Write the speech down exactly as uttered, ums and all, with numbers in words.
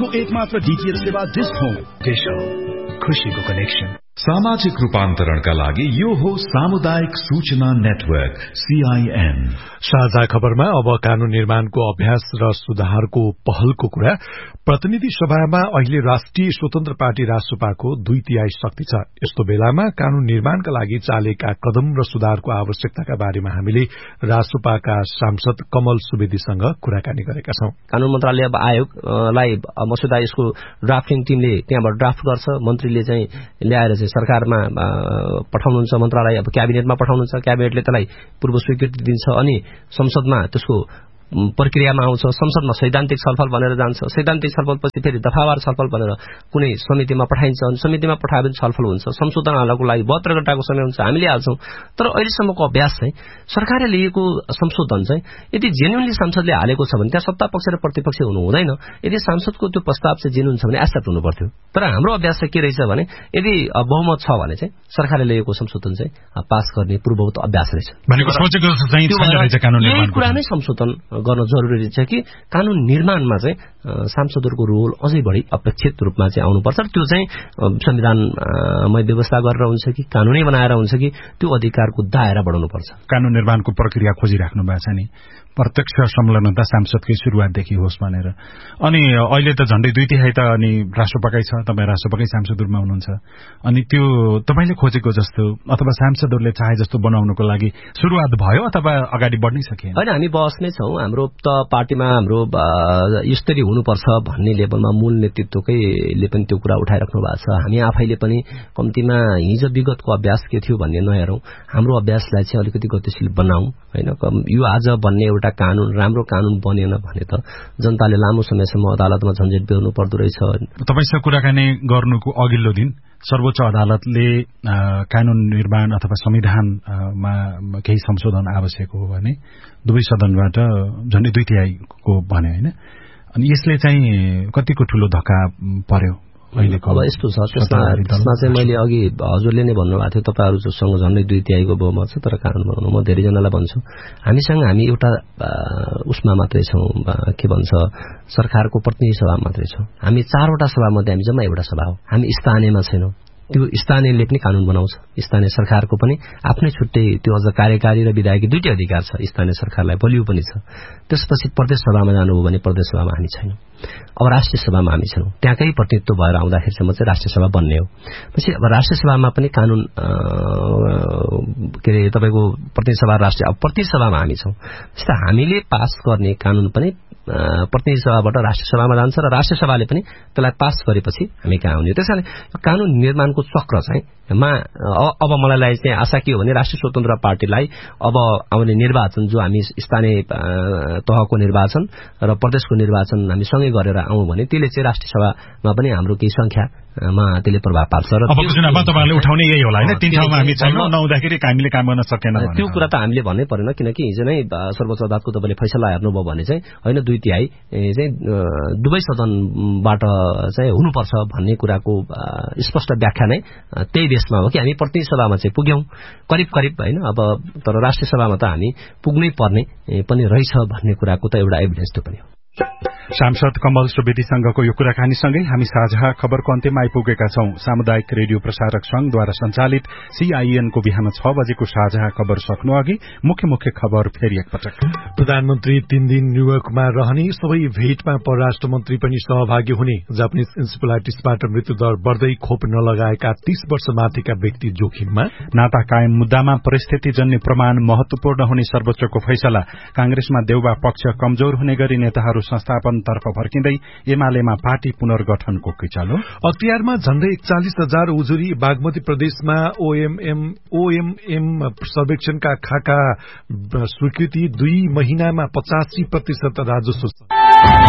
अर्को एकमात्र डीटीएच सेवा डिश होम। डिश होम, खुशीको कनेक्सन। सामाजिक रूपान्तरणका लागि यो हो सामुदायिक सूचना नेटवर्क सीआईएन। साझा खबरमा अब कानून निर्माणको अभ्यास र सुधारको पहलको कुरा। प्रतिनिधि सभामा अहिले राष्ट्रिय स्वतन्त्र पार्टी रासपाको दुई तिहाई शक्ति छ। यस्तो बेलामा कानून निर्माणका लागि चालेका कदम र सुधारको आवश्यकताका बारेमा हामीले रासपाका सांसद कमल सुवेदीसँग कुराकानी गरेका छौं। कानून मन्त्रालय आयोगलाई मसुदा यसको ड्राफ्टिङ टिमले त्यहाँबाट ड्राफ्ट गर्छ, मन्त्रीले चाहिँ ल्याएर चाहिँ सरकारमा पठाउनुहुन्छ, मन्त्रालय अब क्याबिनेटमा पठाउनुहुन्छ, क्याबिनेटले त्यसलाई पूर्व स्वीकृति दिन्छ अनि संसदमा त्यसको प्रक्रियामा आउँछ, संसदमा सैद्धान्तिक छलफल भनेर जान्छ, सैद्धान्तिक छलफलपछि फेरि दफावार छलफल भनेर कुनै समितिमा पठाइन्छ अनि समितिमा पठायो भने छलफल हुन्छ, संशोधन हाल्नको लागि बहत्तर घण्टाको समय हुन्छ, हामीले हाल्छौं। तर अहिलेसम्मको अभ्यास चाहिँ सरकारले लिएको संशोधन चाहिँ यदि जेन्युनली सांसदले हालेको छ भने त्यहाँ सत्ता पक्ष र प्रतिपक्ष हुनु हुँदैन। यदि सांसदको त्यो प्रस्ताव चाहिँ जेन्युन छ भने एक्सेप्ट हुनु पर्थ्यो। तर हाम्रो अभ्यास चाहिँ के रहेछ भने यदि बहुमत छ भने चाहिँ सरकारले लिएको संशोधन चाहिँ पास गर्ने पूर्ववत अभ्यास रहेछ। भनेको सोचेको चाहिँ छैन रहेछ कानून निर्माण। यही कुरा नै संशोधन गर्न जरुरी छ कि कानून निर्माणमा चाहिँ सांसदहरूको रोल अझै बढी अपेक्षित रूपमा चाहिँ आउनुपर्छ। त्यो चाहिँ संविधानमय व्यवस्था गरेर हुन्छ कि कानूनै बनाएर हुन्छ कि त्यो अधिकारको दायरा बढाउनुपर्छ। कानून निर्माणको प्रक्रिया खोजिराख्नु भएको छ नि, प्रत्यक्ष संलग्नता सांसदकै सुरुवातदेखि होस् भनेर। अनि अहिले त झण्डै दुई तिहाई त अनि राष्ट्रपकै छ, तपाईँ राष्ट्रपकै सांसद रूपमा हुनुहुन्छ। अनि त्यो तपाईँले खोजेको जस्तो अथवा सांसदहरूले चाहे जस्तो बनाउनको लागि सुरुवात भयो अथवा अगाडि बढ्नै सकिएन? होइन, हामी बहसमै छौं। हाम्रो त पार्टीमा हाम्रो यसरी हुनुपर्छ भन्ने लेभलमा मूल नेतृत्वकैले पनि त्यो कुरा उठाइराख्नु भएको छ। हामी आफैले पनि कम्तीमा हिजो विगतको अभ्यास के थियो भन्ने नहेरौं, हाम्रो अभ्यासलाई चाहिँ अलिकति गतिशील बनाऊ हैन। यो आज बन्ने एउटा कानून राम्रो कानून बनेन भने त जनताले लामो समयसम्म अदालतमा झन्झट बेहोर्नु पर्दो रहेछ। तपाईसँग कुराकानी गर्नुको अघिल्लो दिन सर्वोच्च अदालतले कानून निर्माण अथवा संविधानमा केही संशोधन आवश्यक हो भने दुवै सदनबाट झन्डै दुई तिहाईको भने हैन। अनि यसले चाहिँ कतिको ठूलो धक्का पर्यो अहिलेको? अब यस्तो छ, त्यसमा त्यसमा चाहिँ मैले अघि हजुरले नै भन्नुभएको थियो तपाईहरु जोसँग झन्डै दुई तिहाईको बहुमत छ तर कानून बनाउनु म धेरैजनालाई भन्छु हामीसँग हामी एउटा उसमा मात्रै छौं, के भन्छ सरकारको प्रतिनिधि सभा मात्रै छौं। हामी चारवटा सभा मध्ये हामी जम्मा एउटा सभा हो। हामी स्थानीयमा छैनौं। त्यो स्थानीयले पनि कानून बनाउँछ। स्थानीय सरकारको पनि आफ्नै छुट्टै त्यो अझ कार्यकारी र विधायकी दुईटै अधिकार छ स्थानीय सरकारलाई, बलियो पनि छ। त्यसपछि प्रदेश सभामा जानुभयो भने प्रदेश सभामा हामी छैनौं। अब राष्ट्रिय सभामा हामी छौं। त्यहाँकै प्रतिनिधित्व भएर आउँदाखेरिसम्म चाहिँ राष्ट्रिय सभा बन्ने हो। पछि अब राष्ट्रिय सभामा पनि कानून के अरे तपाईको प्रतिनिधि सभा राष्ट्रिय अब प्रतिनिधि सभामा हामी छौं। त्यस्तै हामीले पास गर्ने कानून पनि प्रतिनिधि सभाबाट राष्ट्रिय सभामा जान्छ र राष्ट्रिय सभाले पनि त्यसलाई पास गरेपछि हामी कहाँ आउने। त्यसैले कानून निर्माणको चक्र चाहिँ मा अब मलाई चाहिँ आशा के हो भने राष्ट्रिय स्वतन्त्र पार्टीलाई अब आउने निर्वाचन जो हामी स्थानीय तहको निर्वाचन र प्रदेशको निर्वाचन हामी सँगै गरेर आउँ भने त्यसले चाहिँ राष्ट्रिय सभामा पनि हाम्रो केही संख्यामा त्यसले प्रभाव पार्छ। र अब चुनावमा तपाईहरुले उठाउने यही होला हैन, तीन ठाउँमा हामी छैनौं, नहुँदाखेरि हामीले काम गर्न सकेन भने त्यो कुरा त हामीले भन्नै परेन, किनकि हिजो नै सर्वोच्च अदालतको तपाईले फैसला हेर्नुभयो भने चाहिँ हैन दुई तिहाई चाहिँ दुवै सदनबाट चाहिँ हुनुपर्छ भन्ने कुराको स्पष्ट व्याख्या नै त्यही देशमा हो कि हामी प्रतिनिधि सभामा चाहिँ पुग्यौं करिब करिब हैन। अब तर राष्ट्रिय सभामा त हामी पुग्नै पर्ने पनि रहेछ भन्ने कुराको त एउटा एभिडेन्स त्यो पनि हो। सांसद कमल सुवेदीसँगको यो कुराकानीसँगै हामी साझा खबरको अन्त्यमा आइपुगेका छौं। सामुदायिक रेडियो प्रसारक संघद्वारा सञ्चालित सीआईएनको बिहान छ बजेको साझा खबर सक्नु अघि मुख्य मुख्य खबर फेरि एकपटक। प्रधानमन्त्री तीन दिन न्यूयोर्कमा रहने, सबै भेटमा परराष्ट्र मन्त्री पनि सहभागी हुने। जापानिज इन्सेफेलाइटिसबाट मृत्युदर बढ्दै खोप नलगाएका तीस वर्ष माथिका व्यक्ति जोखिममा। नाता कायम मुद्दामा परिस्थितिजन्य प्रमाण महत्वपूर्ण हुने सर्वोच्चको फैसला। कांग्रेसमा देउबा पक्ष कमजोर हुने गरी नेताहरू संस्थापन तर्फ फर्किँदै एमालेमा पार्टी पुनर्गठनको किचालो। अख्तियारमा झण्डै एकचालिस हजार उजुरी। बागमती प्रदेशमा ओएमएम ओएमएम सर्वेक्षणका खाका स्वीकृति। दुई महिनामा पचासी प्रतिशत राजस्व।